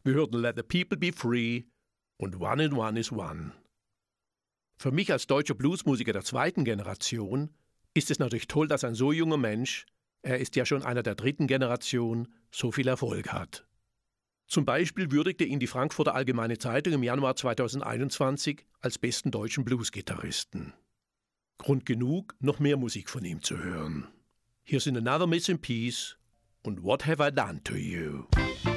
Wir hörten Let the People Be Free und One and One is One. Für mich als deutscher Bluesmusiker der zweiten Generation ist es natürlich toll, dass ein so junger Mensch, er ist ja schon einer der dritten Generation, so viel Erfolg hat. Zum Beispiel würdigte ihn die Frankfurter Allgemeine Zeitung im Januar 2021 als besten deutschen Bluesgitarristen. Grund genug, noch mehr Musik von ihm zu hören. Hier sind Another Missing Piece und What Have I Done to You?